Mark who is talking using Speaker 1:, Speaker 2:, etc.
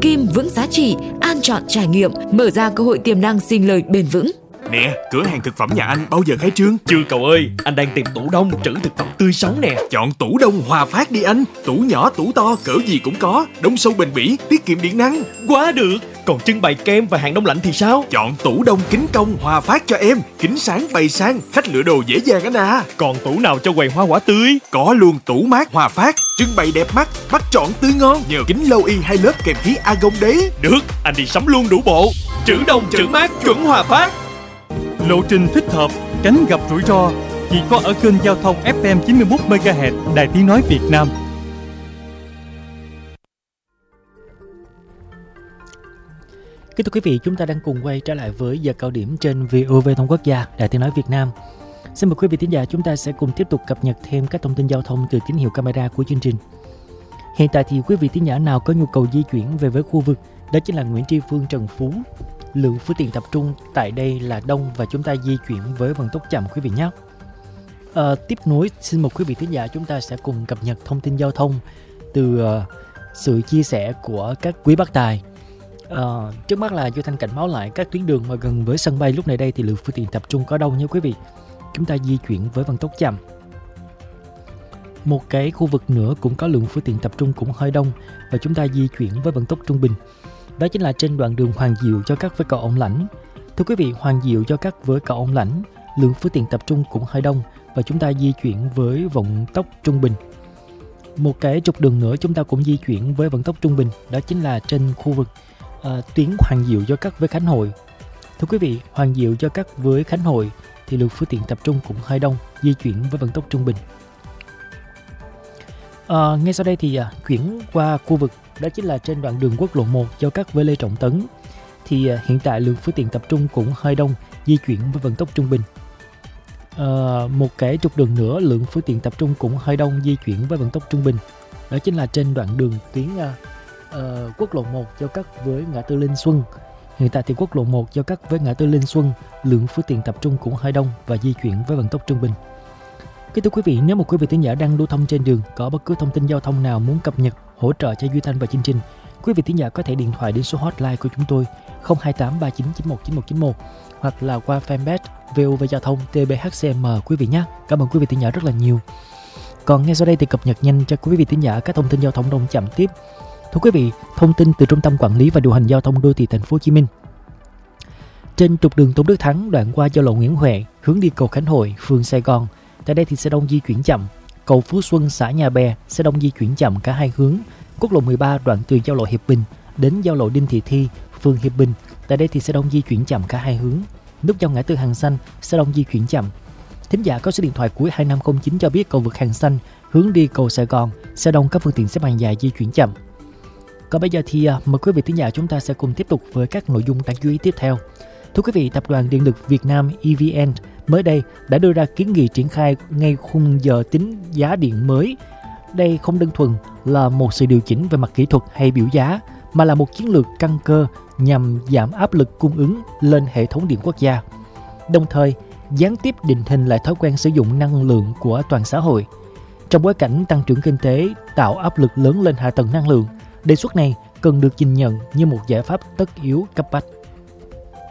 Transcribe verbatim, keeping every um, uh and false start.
Speaker 1: kim vững giá trị, an chọn trải nghiệm, mở ra cơ hội tiềm năng sinh lời bền vững.
Speaker 2: Nè, cửa hàng thực phẩm nhà anh bao giờ khai trương?
Speaker 3: Chưa cậu ơi, anh đang tìm tủ đông trữ thực phẩm tươi sống nè.
Speaker 2: Chọn tủ đông Hòa Phát đi anh. Tủ nhỏ, tủ to, cỡ gì cũng có. Đông sâu bền bỉ, tiết kiệm điện năng.
Speaker 3: Quá được. Còn trưng bày kem và hàng đông lạnh thì sao?
Speaker 2: Chọn tủ đông kính công Hòa Phát cho em. Kính sáng bày sang, khách lựa đồ dễ dàng anh à.
Speaker 3: Còn tủ nào cho quầy hoa quả tươi?
Speaker 2: Có luôn tủ mát Hòa Phát. Trưng bày đẹp mắt, bắt chọn tươi ngon. Nhờ kính lâu y hai lớp kèm khí argon đấy.
Speaker 3: Được, anh đi sắm luôn đủ bộ. Trữ đông trữ mát chuẩn Hòa Phát.
Speaker 4: Lộ trình thích hợp, tránh gặp rủi ro chỉ có ở kênh giao thông ép em chín mươi mốt mê ga héc Đài Tiếng nói Việt Nam.
Speaker 5: Kính thưa quý vị, chúng ta đang cùng quay trở lại với giờ cao điểm trên vê o vê Thông Quốc gia, Đài Tiếng nói Việt Nam. Xin mời quý vị thính giả, chúng ta sẽ cùng tiếp tục cập nhật thêm các thông tin giao thông từ tín hiệu camera của chương trình. Hiện tại thì quý vị thính giả nào có nhu cầu di chuyển về với khu vực đó chính là Nguyễn Tri Phương, Trần Phú, lượng phương tiện tập trung tại đây là đông và chúng ta di chuyển với vận tốc chậm quý vị nhé. À, tiếp nối, xin mời quý vị thính giả chúng ta sẽ cùng cập nhật thông tin giao thông từ uh, sự chia sẻ của các quý bác tài. À, trước mắt là Duy Thanh cảnh báo lại các tuyến đường mà gần với sân bay lúc này đây thì lượng phương tiện tập trung có đông nha quý vị. Chúng ta di chuyển với vận tốc chậm. Một cái khu vực nữa cũng có lượng phương tiện tập trung cũng hơi đông và chúng ta di chuyển với vận tốc trung bình. Đó chính là trên đoạn đường Hoàng Diệu cho cắt với cầu Ông Lãnh. Thưa quý vị, Hoàng Diệu cho cắt với cầu Ông Lãnh, lượng phương tiện tập trung cũng hơi đông và chúng ta di chuyển với vận tốc trung bình. Một cái trục đường nữa chúng ta cũng di chuyển với vận tốc trung bình, đó chính là trên khu vực uh, tuyến Hoàng Diệu cho cắt với Khánh Hội. Thưa quý vị, Hoàng Diệu cho cắt với Khánh Hội thì lượng phương tiện tập trung cũng hơi đông, di chuyển với vận tốc trung bình. Uh, ngay sau đây thì uh, chuyển qua khu vực đó chính là trên đoạn đường quốc lộ một giao cắt với Lê Trọng Tấn thì uh, hiện tại lượng phương tiện tập trung cũng hơi đông, di chuyển với vận tốc trung bình. Uh, một cái trục đường nữa lượng phương tiện tập trung cũng hơi đông, di chuyển với vận tốc trung bình, đó chính là trên đoạn đường tuyến uh, uh, quốc lộ một giao cắt với ngã tư Linh Xuân. Hiện tại thì quốc lộ một giao cắt với ngã tư Linh Xuân, lượng phương tiện tập trung cũng hơi đông và di chuyển với vận tốc trung bình. Kính thưa quý vị, nếu một quý vị thính giả đang lưu thông trên đường có bất cứ thông tin giao thông nào muốn cập nhật hỗ trợ cho Duy Thanh và chương trình, quý vị thính giả có thể điện thoại đến số hotline của chúng tôi không hai tám ba chín chín một chín một chín một hoặc là qua fanpage vê o vê Giao thông tê bê hát xê em quý vị nhé. Cảm ơn quý vị thính giả rất là nhiều. Còn ngay sau đây thì cập nhật nhanh cho quý vị thính giả các thông tin giao thông đông chậm tiếp. Thưa quý vị, thông tin từ Trung tâm Quản lý và Điều hành Giao thông Đô thị Thành phố Hồ Chí Minh. Trên trục đường Tôn Đức Thắng đoạn qua giao lộ Nguyễn Huệ hướng đi cầu Khánh Hội, phường Sài Gòn, tại đây thì xe đông di chuyển chậm. Cầu Phú Xuân, xã Nhà Bè, xe đông di chuyển chậm cả hai hướng. Quốc lộ mười ba đoạn từ giao lộ Hiệp Bình đến giao lộ Đinh Thị Thi, phường Hiệp Bình, tại đây thì xe đông di chuyển chậm cả hai hướng. Nút giao ngã tư Hàng Xanh, xe đông di chuyển chậm. Thính giả có số điện thoại cuối hai năm không chín cho biết cầu vượt Hàng Xanh hướng đi cầu Sài Gòn, xe đông các phương tiện xếp hàng dài di chuyển chậm. Còn bây giờ thì mời quý vị thính giả chúng ta sẽ cùng tiếp tục với các nội dung đáng chú ý tiếp theo. Thưa quý vị, Tập đoàn Điện lực Việt Nam e vê en mới đây đã đưa ra kiến nghị triển khai ngay khung giờ tính giá điện mới. Đây không đơn thuần là một sự điều chỉnh về mặt kỹ thuật hay biểu giá, mà là một chiến lược căn cơ nhằm giảm áp lực cung ứng lên hệ thống điện quốc gia, đồng thời gián tiếp định hình lại thói quen sử dụng năng lượng của toàn xã hội. Trong bối cảnh tăng trưởng kinh tế tạo áp lực lớn lên hạ tầng năng lượng, đề xuất này cần được nhìn nhận như một giải pháp tất yếu cấp bách.